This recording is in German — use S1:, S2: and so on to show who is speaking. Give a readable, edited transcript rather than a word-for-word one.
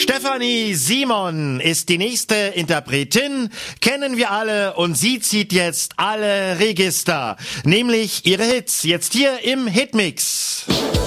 S1: Stefanie Simon ist die nächste Interpretin, kennen wir alle, und sie zieht jetzt alle Register, nämlich ihre Hits, jetzt hier im Hitmix.